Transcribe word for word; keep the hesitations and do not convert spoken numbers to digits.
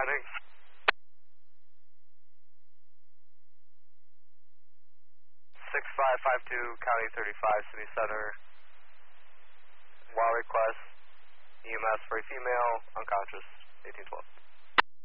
descending. six five five two, County thirty-five, City Center. Wall request, E M S for a female, unconscious, eighteen twelve.